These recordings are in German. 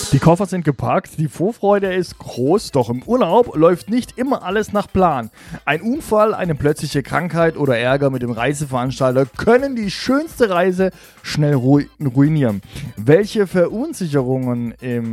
Die Koffer sind gepackt, die Vorfreude ist groß, doch im Urlaub läuft nicht immer alles nach Plan. Ein Unfall, eine plötzliche Krankheit oder Ärger mit dem Reiseveranstalter können die schönste Reise schnell ruinieren. Welche Versicherungen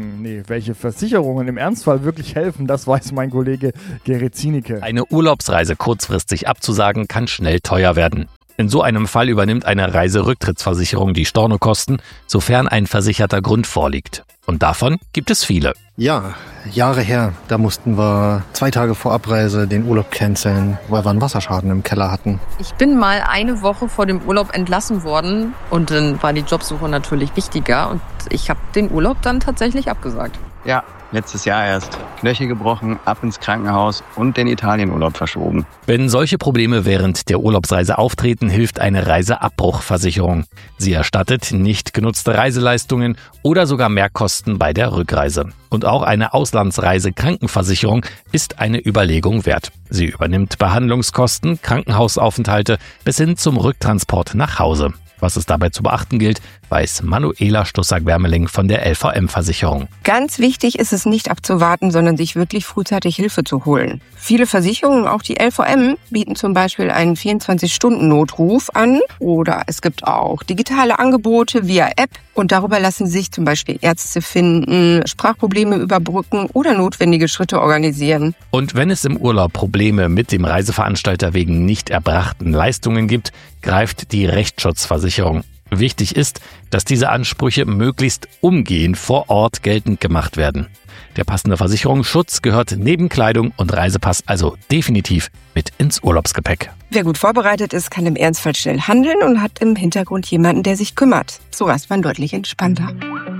im Ernstfall wirklich helfen, das weiß mein Kollege Gerrit Zienicke. Eine Urlaubsreise kurzfristig abzusagen kann schnell teuer werden. In so einem Fall übernimmt eine Reiserücktrittsversicherung die Stornokosten, sofern ein versicherter Grund vorliegt. Und davon gibt es viele. Ja, Jahre her, da mussten wir 2 Tage vor Abreise den Urlaub canceln, weil wir einen Wasserschaden im Keller hatten. Ich bin mal eine Woche vor dem Urlaub entlassen worden und dann war die Jobsuche natürlich wichtiger und ich habe den Urlaub dann tatsächlich abgesagt. Ja, letztes Jahr erst. Knöchel gebrochen, ab ins Krankenhaus und den Italienurlaub verschoben. Wenn solche Probleme während der Urlaubsreise auftreten, hilft eine Reiseabbruchversicherung. Sie erstattet nicht genutzte Reiseleistungen oder sogar Mehrkosten bei der Rückreise. Und auch eine Auslandsreise-Krankenversicherung ist eine Überlegung wert. Sie übernimmt Behandlungskosten, Krankenhausaufenthalte bis hin zum Rücktransport nach Hause. Was es dabei zu beachten gilt, weiß Manuela Stussack-Wermeling von der LVM-Versicherung. Ganz wichtig ist es nicht abzuwarten, sondern sich wirklich frühzeitig Hilfe zu holen. Viele Versicherungen, auch die LVM, bieten zum Beispiel einen 24-Stunden-Notruf an oder es gibt auch digitale Angebote via App und darüber lassen sich zum Beispiel Ärzte finden, Sprachprobleme überbrücken oder notwendige Schritte organisieren. Und wenn es im Urlaub Probleme mit dem Reiseveranstalter wegen nicht erbrachten Leistungen gibt, greift die Rechtsschutzversicherung. Wichtig ist, dass diese Ansprüche möglichst umgehend vor Ort geltend gemacht werden. Der passende Versicherungsschutz gehört neben Kleidung und Reisepass also definitiv mit ins Urlaubsgepäck. Wer gut vorbereitet ist, kann im Ernstfall schnell handeln und hat im Hintergrund jemanden, der sich kümmert. So ist man deutlich entspannter.